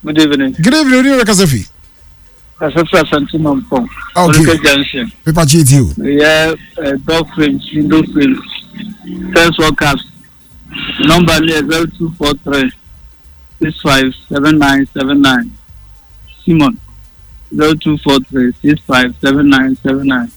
Good evening. Good evening, Rio Kasafi. Kasafra Santimon Pong. Okay. Junction. Paper cheat you. Yeah, dog frames, window frames. First work caps. Number 0243 657979. Simon 0243 657979.